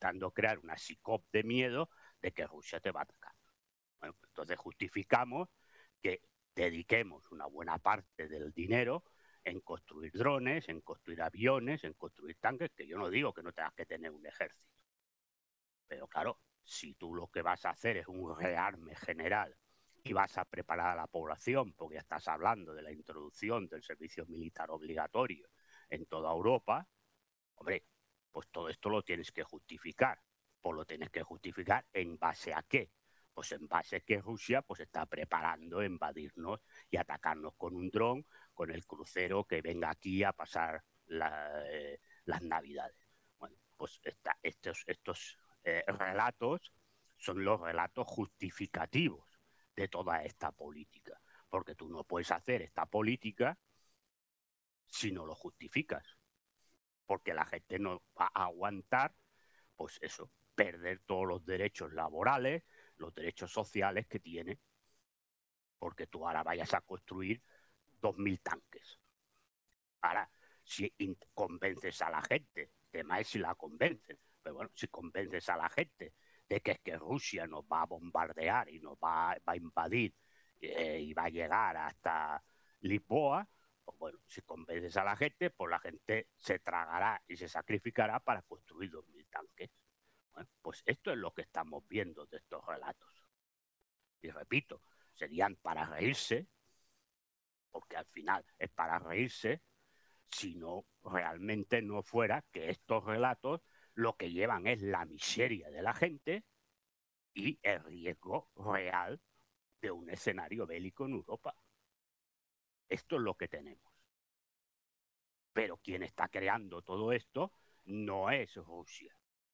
intentando crear una psicop de miedo de que Rusia te va a atacar. Bueno, entonces justificamos que dediquemos una buena parte del dinero en construir drones, en construir aviones, en construir tanques, que yo no digo que no tengas que tener un ejército. Pero claro, si tú lo que vas a hacer es un rearme general y vas a preparar a la población, porque ya estás hablando de la introducción del servicio militar obligatorio en toda Europa, hombre, pues todo esto lo tienes que justificar. Pues lo tienes que justificar ¿en base a qué? Pues en base a que Rusia pues está preparando invadirnos y atacarnos con un dron, con el crucero que venga aquí a pasar las Navidades. Bueno, pues estos relatos son los relatos justificativos de toda esta política, porque tú no puedes hacer esta política si no lo justificas, porque la gente no va a aguantar, pues eso, perder todos los derechos laborales, los derechos sociales que tiene, porque tú ahora vayas a construir 2.000 tanques. Ahora, si convences a la gente, tema es si la convencen, pero bueno, si convences a la gente de que es que Rusia nos va a bombardear y nos va a invadir y va a llegar hasta Lisboa, pues bueno, si convences a la gente, pues la gente se tragará y se sacrificará para construir 2.000 tanques. Bueno, pues esto es lo que estamos viendo de estos relatos. Y repito, serían para reírse, porque al final es para reírse, si no realmente no fuera que estos relatos lo que llevan es la miseria de la gente y el riesgo real de un escenario bélico en Europa. Esto es lo que tenemos. Pero quien está creando todo esto no es Rusia.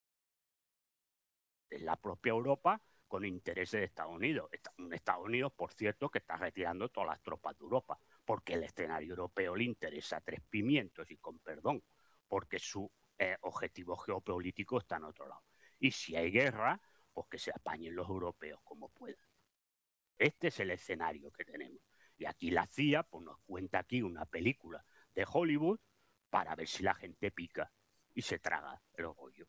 Es la propia Europa con intereses de Estados Unidos. Un Estados Unidos, por cierto, que está retirando todas las tropas de Europa, porque el escenario europeo le interesa tres pimientos, y con perdón, porque su objetivo geopolítico está en otro lado. Y si hay guerra, pues que se apañen los europeos como puedan. Este es el escenario que tenemos. Y aquí la CIA pues, nos cuenta aquí una película de Hollywood para ver si la gente pica y se traga el rollo.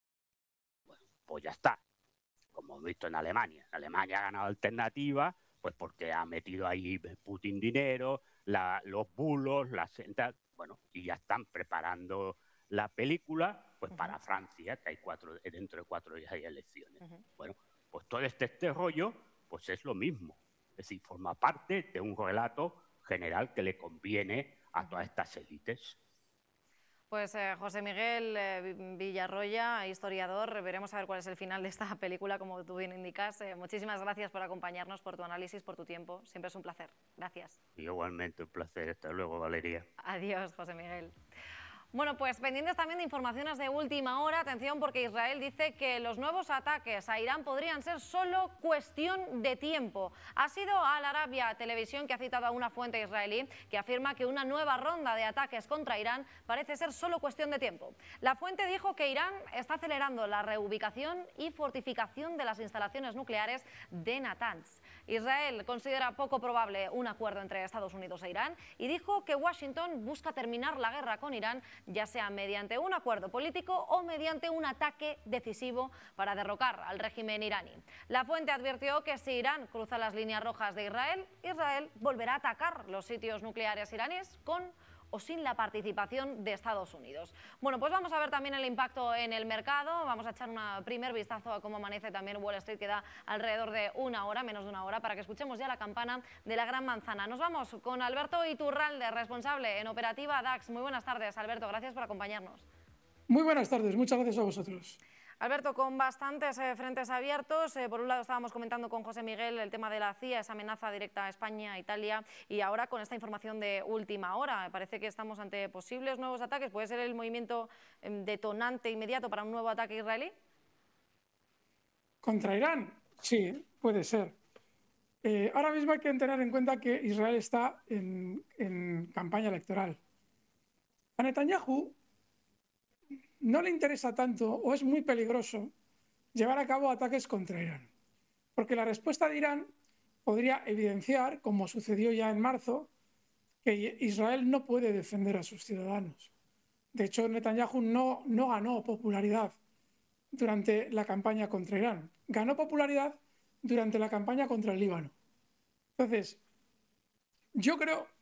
Bueno, pues ya está. Como hemos visto en Alemania. Alemania ha ganado alternativa, pues porque ha metido ahí Putin dinero, los bulos, las sendas, bueno, y ya están preparando la película, pues para Francia, que hay dentro de 4 días hay elecciones. Bueno, pues todo este rollo, pues es lo mismo. Es decir, forma parte de un relato general que le conviene a todas estas élites. Pues José Miguel Villarroya, historiador, veremos a ver cuál es el final de esta película, como tú bien indicas. Muchísimas gracias por acompañarnos, por tu análisis, por tu tiempo. Siempre es un placer. Gracias. Igualmente, un placer. Hasta luego, Valeria. Adiós, José Miguel. Bueno, pues pendientes también de informaciones de última hora, atención porque Israel dice que los nuevos ataques a Irán podrían ser solo cuestión de tiempo. Ha sido Al Arabia Televisión que ha citado a una fuente israelí que afirma que una nueva ronda de ataques contra Irán parece ser solo cuestión de tiempo. La fuente dijo que Irán está acelerando la reubicación y fortificación de las instalaciones nucleares de Natanz. Israel considera poco probable un acuerdo entre Estados Unidos e Irán y dijo que Washington busca terminar la guerra con Irán, ya sea mediante un acuerdo político o mediante un ataque decisivo para derrocar al régimen iraní. La fuente advirtió que si Irán cruza las líneas rojas de Israel, Israel volverá a atacar los sitios nucleares iraníes con o sin la participación de Estados Unidos. Bueno, pues vamos a ver también el impacto en el mercado. Vamos a echar un primer vistazo a cómo amanece también Wall Street, que da alrededor de una hora, menos de una hora, para que escuchemos ya la campana de la Gran Manzana. Nos vamos con Alberto Iturralde, responsable en operativa DAX. Muy buenas tardes, Alberto, gracias por acompañarnos. Muy buenas tardes, muchas gracias a vosotros. Alberto, con bastantes frentes abiertos, por un lado estábamos comentando con José Miguel el tema de la CIA, esa amenaza directa a España, a Italia, y ahora con esta información de última hora. Parece que estamos ante posibles nuevos ataques. ¿Puede ser el movimiento detonante inmediato para un nuevo ataque israelí? ¿Contra Irán? Sí, puede ser. Ahora mismo hay que tener en cuenta que Israel está en campaña electoral. A Netanyahu no le interesa tanto, o es muy peligroso, llevar a cabo ataques contra Irán, porque la respuesta de Irán podría evidenciar, como sucedió ya en marzo, que Israel no puede defender a sus ciudadanos. De hecho, Netanyahu no ganó popularidad durante la campaña contra Irán, ganó popularidad durante la campaña contra el Líbano. Entonces, yo creo